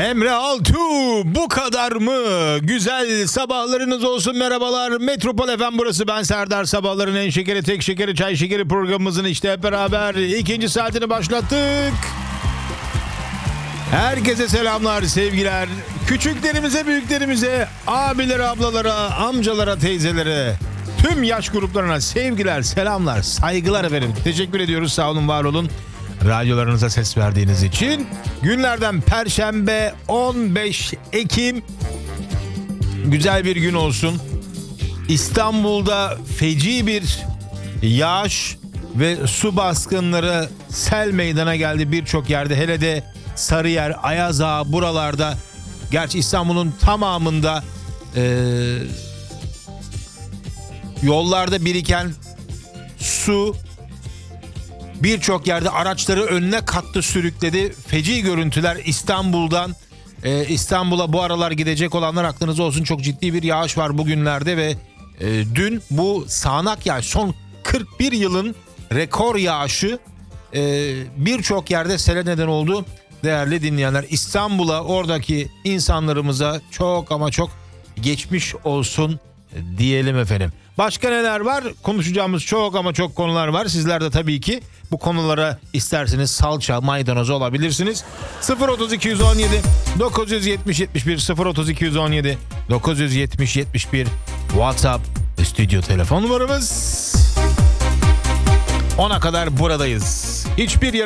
Emre Altuğ, bu kadar mı? Güzel sabahlarınız olsun, merhabalar. Metropol FM burası, ben Serdar. Sabahların en şekeri, tek şekeri, çay şekeri programımızın işte hep beraber ikinci saatini başlattık. Herkese selamlar, sevgiler. Küçüklerimize, büyüklerimize, abilere, ablalara, amcalara, teyzelere, tüm yaş gruplarına sevgiler, selamlar, saygılar efendim. Teşekkür ediyoruz, sağ olun, var olun. Radyolarınıza ses verdiğiniz için. Günlerden Perşembe 15 Ekim. Güzel bir gün olsun. İstanbul'da feci bir yağış ve su baskınları, sel meydana geldi birçok yerde. Hele de Sarıyer, Ayazağa buralarda. Gerçi İstanbul'un tamamında yollarda biriken su birçok yerde araçları önüne kattı, sürükledi. Feci görüntüler İstanbul'dan. İstanbul'a bu aralar gidecek olanlar aklınızda olsun, çok ciddi bir yağış var bugünlerde ve dün bu sağanak yağış, son 41 yılın rekor yağışı birçok yerde sele neden oldu. Değerli dinleyenler, İstanbul'a, oradaki insanlarımıza çok ama çok geçmiş olsun diyelim efendim. Başka neler var? Konuşacağımız çok ama çok konular var. Sizler de tabii ki bu konulara isterseniz salça, maydanoz olabilirsiniz. 03217 970 71 03217 970 71 WhatsApp stüdyo telefon numaramız. 10'a kadar buradayız. Hiçbir yere